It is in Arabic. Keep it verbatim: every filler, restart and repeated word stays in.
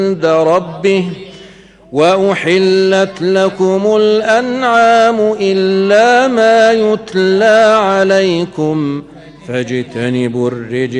عند ربه وأحلت لكم الأنعام إلا ما يتلى عليكم فاجتنبوا الرجس